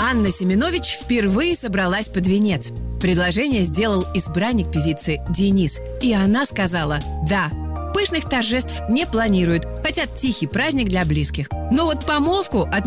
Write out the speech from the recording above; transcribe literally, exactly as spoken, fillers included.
Анна Семенович впервые собралась под венец. Предложение сделал избранник певицы Денис, и она сказала «да». Пышных торжеств не планируют, хотят тихий праздник для близких. Но вот помолвку от